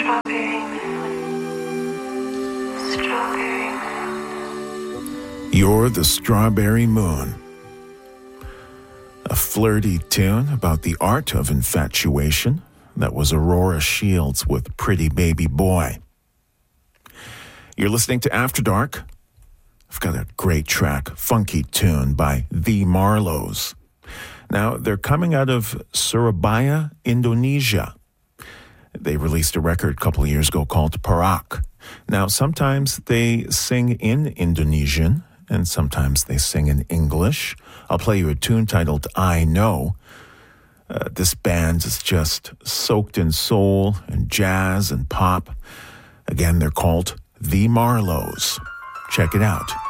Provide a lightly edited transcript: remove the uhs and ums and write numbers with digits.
You're the Strawberry Moon. A flirty tune about the art of infatuation. That was Aurora Shields with Pretty Baby Boy. You're listening to After Dark. I've got a great track, funky tune by The Marlows. Now, they're coming out of Surabaya, Indonesia. They released a record a couple of years ago called Perak. Now, sometimes they sing in Indonesian, and sometimes they sing in English. I'll play you a tune titled I Know. This band is just soaked in soul and jazz and pop. Again, they're called The Marlows. Check it out.